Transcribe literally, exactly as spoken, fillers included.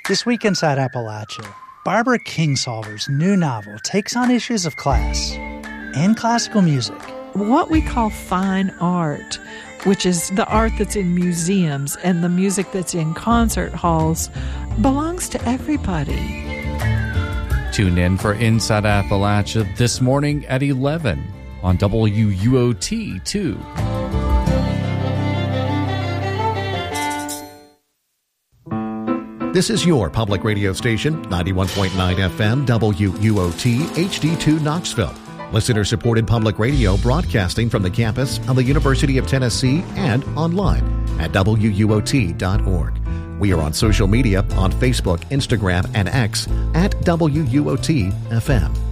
This week inside Appalachia, Barbara Kingsolver's new novel takes on issues of class and classical music. What we call fine art, which is the art that's in museums and the music that's in concert halls, belongs to everybody. Tune in for Inside Appalachia this morning at eleven on W U O T two. This is your public radio station, ninety-one point nine F M, W U O T, H D two Knoxville. Listener-supported public radio broadcasting from the campus of the University of Tennessee and online at W U O T dot org. We are on social media on Facebook, Instagram, and X at W U O T F M.